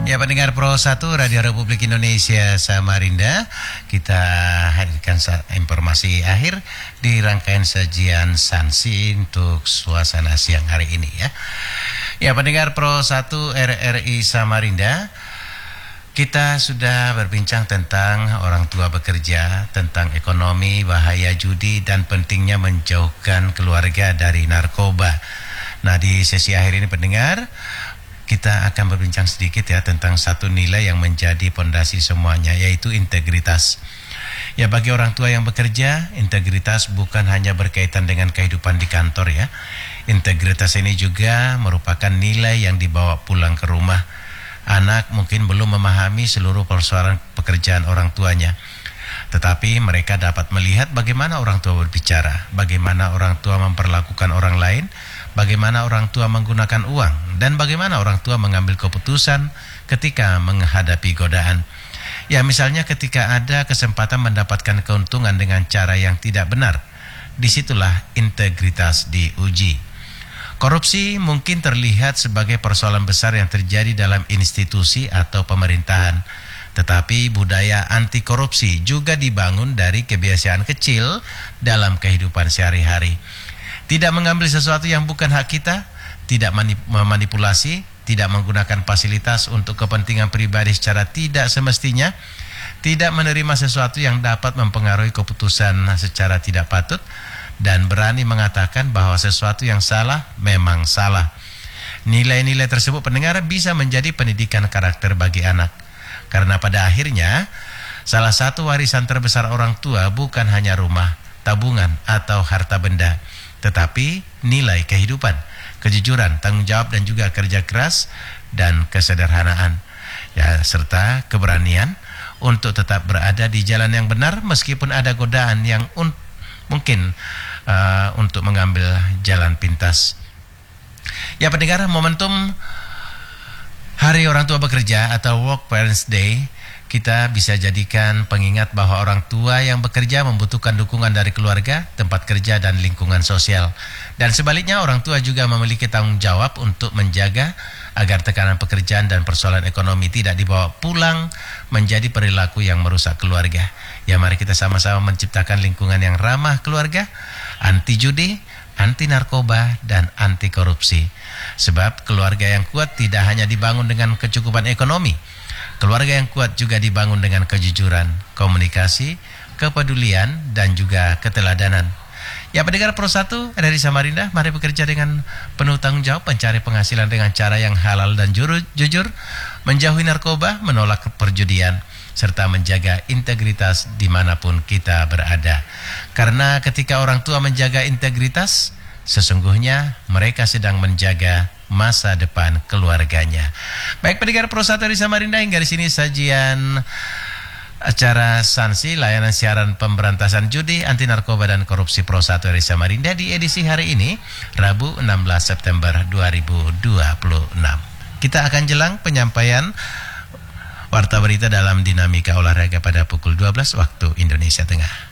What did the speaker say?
Ya, pendengar Pro 1 Radio Republik Indonesia Samarinda, kita hadirkan informasi akhir di rangkaian sajian Sansi untuk suasana siang hari ini ya. Ya, pendengar Pro 1 RRI Samarinda, kita sudah berbincang tentang orang tua bekerja, tentang ekonomi, bahaya judi, dan pentingnya menjauhkan keluarga dari narkoba. Nah, di sesi akhir ini pendengar, kita akan berbincang sedikit ya tentang satu nilai yang menjadi pondasi semuanya, yaitu integritas. Ya, bagi orang tua yang bekerja, integritas bukan hanya berkaitan dengan kehidupan di kantor ya. Integritas ini juga merupakan nilai yang dibawa pulang ke rumah. Anak mungkin belum memahami seluruh persoalan pekerjaan orang tuanya, tetapi mereka dapat melihat bagaimana orang tua berbicara, bagaimana orang tua memperlakukan orang lain, bagaimana orang tua menggunakan uang, dan bagaimana orang tua mengambil keputusan ketika menghadapi godaan. Ya, misalnya ketika ada kesempatan mendapatkan keuntungan dengan cara yang tidak benar, disitulah integritas diuji. Korupsi mungkin terlihat sebagai persoalan besar yang terjadi dalam institusi atau pemerintahan, tetapi budaya anti korupsi juga dibangun dari kebiasaan kecil dalam kehidupan sehari-hari. Tidak mengambil sesuatu yang bukan hak kita, tidak memanipulasi, tidak menggunakan fasilitas untuk kepentingan pribadi secara tidak semestinya, tidak menerima sesuatu yang dapat mempengaruhi keputusan secara tidak patut, dan berani mengatakan bahwa sesuatu yang salah memang salah. Nilai-nilai tersebut pendengar bisa menjadi pendidikan karakter bagi anak. Karena pada akhirnya, salah satu warisan terbesar orang tua bukan hanya rumah, tabungan, atau harta benda, tetapi nilai kehidupan, kejujuran, tanggung jawab, dan juga kerja keras dan kesederhanaan, ya, serta keberanian untuk tetap berada di jalan yang benar meskipun ada godaan yang mungkin untuk mengambil jalan pintas. Ya, pendengar, momentum Hari Orang Tua Bekerja atau Work Parents Day kita bisa jadikan pengingat bahwa orang tua yang bekerja membutuhkan dukungan dari keluarga, tempat kerja, dan lingkungan sosial. Dan sebaliknya, orang tua juga memiliki tanggung jawab untuk menjaga agar tekanan pekerjaan dan persoalan ekonomi tidak dibawa pulang menjadi perilaku yang merusak keluarga. Ya, mari kita sama-sama menciptakan lingkungan yang ramah keluarga, anti judi, anti narkoba, dan anti korupsi. Sebab keluarga yang kuat tidak hanya dibangun dengan kecukupan ekonomi. Keluarga yang kuat juga dibangun dengan kejujuran, komunikasi, kepedulian, dan juga keteladanan. Ya, pendengar Pro 1 dari Samarinda, mari bekerja dengan penuh tanggung jawab, mencari penghasilan dengan cara yang halal dan jujur, menjauhi narkoba, menolak perjudian, serta menjaga integritas dimanapun kita berada. Karena ketika orang tua menjaga integritas, sesungguhnya mereka sedang menjaga masa depan keluarganya. Baik, pendengar Pro 1 dari Samarinda, hingga di sini sajian acara Sansi, layanan siaran pemberantasan judi, anti narkoba, dan korupsi Pro 1 dari Samarinda di edisi hari ini, Rabu 16 September 2026. Kita akan jelang penyampaian warta berita dalam dinamika olahraga pada pukul 12 waktu Indonesia Tengah.